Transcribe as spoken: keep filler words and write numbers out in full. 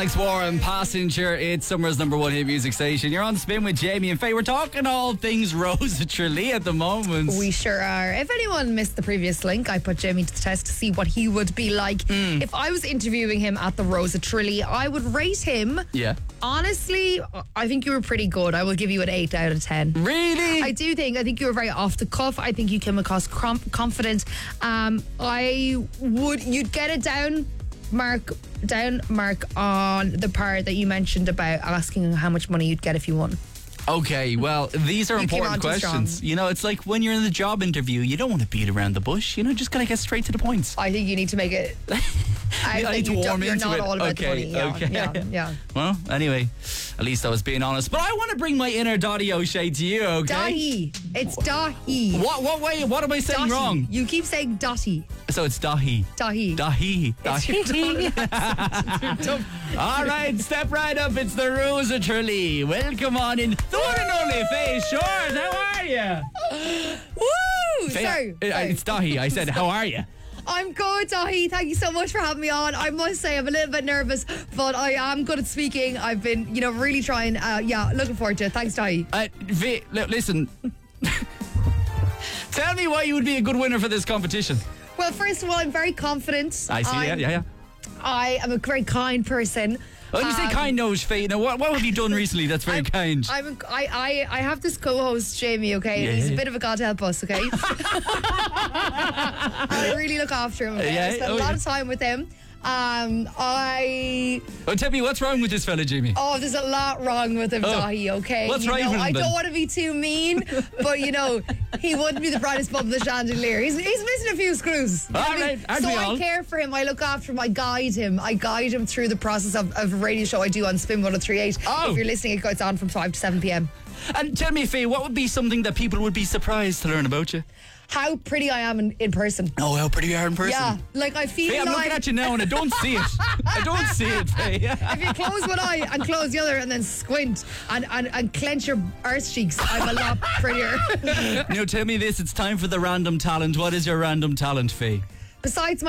Alex Warren, Passenger. It's Summer's number one hit music station. You're on Spin with Jamie and Faye. We're talking all things Rosa Tralee at the moment. We sure are. If anyone missed the previous link, I put Jamie to the test to see what he would be like. Mm. If I was interviewing him at the Rosa Tralee, I would rate him. Yeah. Honestly, I think you were pretty good. I will give you an eight out of ten. Really? I do think. I think you were very off the cuff. I think you came across com- confident. Um, I would. You'd get it down. Mark down mark on the part that you mentioned about asking how much money you'd get if you won. Okay, well, these are You came important on too questions. strong. You know, it's like when you're in the job interview, you don't want to beat around the bush. You know, just gotta get straight to the points. I think you need to make it. I, I think need to you warm don't- you're into not it. all about the Okay, money. Yeah, okay. yeah, yeah. Well, anyway, at least I was being honest. But I want to bring my inner Dottie O'Shea to you, okay? Dahi. It's Dahi. What? What way? What am I saying Dahi. wrong? You keep saying Dotty. So it's Dahi. Dahi. Dahi. It's your Dahi. All right, step right up. It's the Rosa Tralee. Welcome on in. The one and only Faye Shores. How are you? Woo! Faye, Sorry. uh, sorry. It's Dahi. I said, how are you? I'm good, Dahi. Thank you so much for having me on. I must say I'm a little bit nervous, but I am good at speaking. I've been, you know, really trying. Uh, yeah, looking forward to it. Thanks, Dahi. Uh, Faye, l- listen. Tell me why you would be a good winner for this competition. Well, first of all, I'm very confident. I see. Yeah, I'm- yeah, yeah. I am a very kind person. When you say Um, kind nose, Faye, now what, what have you done recently that's very I'm, kind? I'm a, I, I, I have this co-host, Jamie, okay? Yeah. He's a bit of a God help us, okay? I really look after him, okay? Yeah, I spend oh, a lot yeah. of time with him. Um, I... Oh, tell me, what's wrong with this fella, Jimmy? Oh, there's a lot wrong with him, Oh. Dahi, okay? What's you right know, with him, I then? don't want to be too mean, but, you know, he wouldn't be the brightest bulb in the chandelier. He's, he's missing a few screws. You know All what I mean? right, aren't so we I all? care for him. I look after him. I guide him. I guide him through the process of, of a radio show I do on Spin one oh three eight. Oh. If you're listening, it goes on from five to seven p.m. And tell me, Faye, what would be something that people would be surprised to learn about you? How pretty I am in, in person. Oh, how pretty you are in person. Yeah, like I feel Faye, I'm like looking at you now and I don't see it. I don't see it, Faye. if you close one eye and close the other and then squint and, and, and clench your arse cheeks, I'm a lot prettier. Now, tell me this, it's time for the random talent. What is your random talent, Faye? Besides my